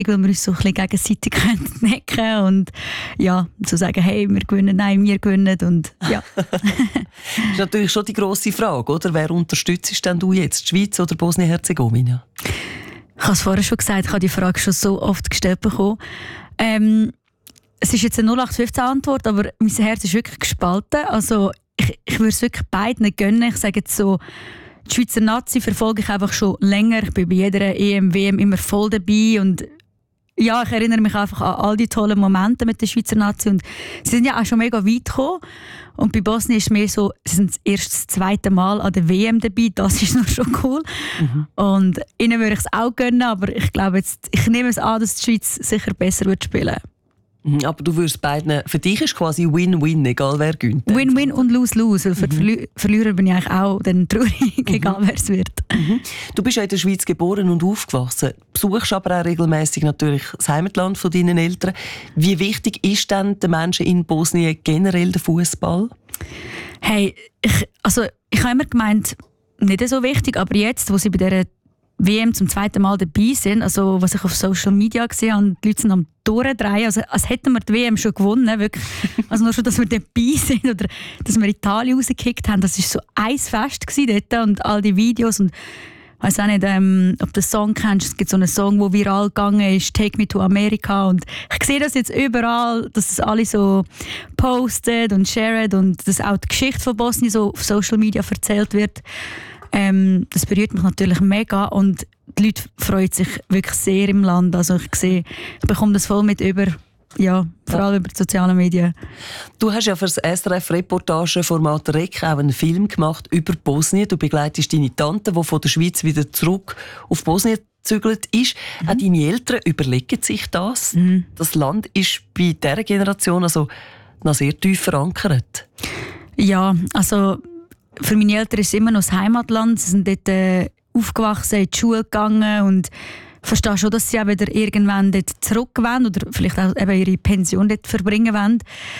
weil wir uns so ein bisschen gegenseitig necken können und ja, so sagen, hey, wir gewinnen, nein, wir gewinnen und ja. Das ist natürlich schon die grosse Frage, oder? Wer unterstützt denn du jetzt, die Schweiz oder Bosnien-Herzegowina? Ich habe es vorher schon gesagt, ich habe die Frage schon so oft gestellt bekommen. Es ist jetzt eine 0815-Antwort, aber mein Herz ist wirklich gespalten. Also ich würde es wirklich beiden gönnen. Ich sage jetzt so, die Schweizer Nazi verfolge ich einfach schon länger. Ich bin bei jeder EM, WM immer voll dabei und ja, ich erinnere mich einfach an all die tollen Momente mit der Schweizer Nazi und sie sind ja auch schon mega weit gekommen. Und bei Bosnien ist es mehr so, sie sind erst das zweite Mal an der WM dabei, das ist noch schon cool. Und ihnen würde ich es auch gönnen, aber ich glaube jetzt, ich nehme es an, dass die Schweiz sicher besser wird spielen. Aber du würdest beiden, für dich ist quasi Win-Win, egal wer gewinnt. Win-Win und Lose-Lose, weil für die Verlierer bin ich eigentlich auch dann traurig, egal wer es wird. Du bist ja in der Schweiz geboren und aufgewachsen, besuchst aber auch regelmäßig natürlich das Heimatland von deinen Eltern. Wie wichtig ist denn den Menschen in Bosnien generell der Fußball? Hey, ich habe immer gemeint, nicht so wichtig, aber jetzt, wo sie bei dieser WM zum zweiten Mal dabei sind, also was ich auf Social Media gesehen habe, die Leute sind am Durchdrehen, also als hätten wir die WM schon gewonnen, wirklich. Also nur schon, dass wir dabei sind oder dass wir Italien rausgekickt haben, das war so ein Fest dort und all die Videos und ich weiss auch nicht, ob du den Song kennst, es gibt so einen Song, der viral gegangen ist, «Take me to America» und ich sehe das jetzt überall, dass das alle so postet und sharen und dass auch die Geschichte von Bosnien so auf Social Media erzählt wird. Das berührt mich natürlich mega und die Leute freuen sich wirklich sehr im Land. Also ich bekomme das voll mit über, ja, vor allem über die sozialen Medien. Du hast ja für das SRF-Reportageformat REC auch einen Film gemacht über Bosnien. Du begleitest deine Tante, die von der Schweiz wieder zurück auf Bosnien gezügelt ist. Auch deine Eltern überlegen sich das. Das Land ist bei dieser Generation also noch sehr tief verankert. Ja, also für meine Eltern ist es immer noch das Heimatland. Sie sind dort aufgewachsen, in die Schule gegangen und ich verstehe schon, dass sie auch wieder irgendwann dort zurück wollen oder vielleicht auch eben ihre Pension dort verbringen wollen.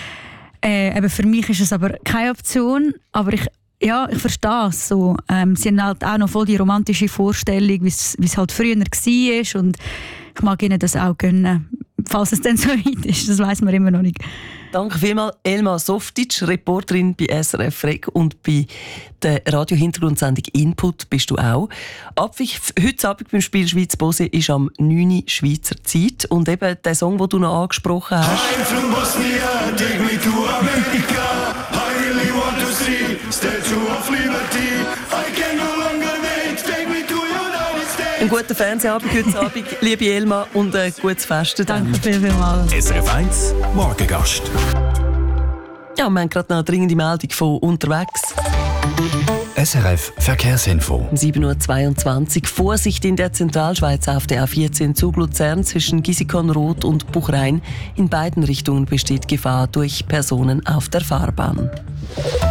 Eben für mich ist es aber keine Option, aber ich verstehe es so. Sie haben halt auch noch voll die romantische Vorstellung, wie es halt früher war und ich mag ihnen das auch gönnen, falls es dann so weit ist. Das weiss man immer noch nicht. Danke vielmals, Elma Softic, Reporterin bei SRF REC und bei der Radio-Hintergrundsendung «Input» bist du auch. Abwich heute Abend beim Spiel Schweiz-Bosnien ist am 9. Schweizer Zeit und eben der Song, den du noch angesprochen hast. I'm from Bosnia, take me to America. I really want to see Statue of Liberty. I can no longer wait, take me to United States. Einen guten Fernsehabend heute Abend, liebe Elma, und ein gutes Fest. Danke vielmals. SRF 1 Morgengast. Ja, wir haben gerade noch eine dringende Meldung von unterwegs. SRF Verkehrsinfo. Um 7.22 Uhr. Vorsicht in der Zentralschweiz auf der A14 Zug Luzern zwischen Gisikon-Roth und Buchrein. In beiden Richtungen besteht Gefahr durch Personen auf der Fahrbahn.